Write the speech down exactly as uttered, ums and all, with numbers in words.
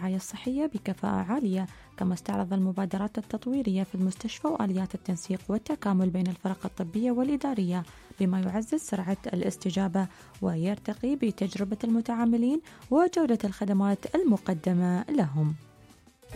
الرعاية الصحية بكفاءة عالية، كما استعرض المبادرات التطويرية في المستشفى وآليات التنسيق والتكامل بين الفرق الطبية والإدارية بما يعزز سرعة الاستجابة ويرتقي بتجربة المتعاملين وجودة الخدمات المقدمة لهم.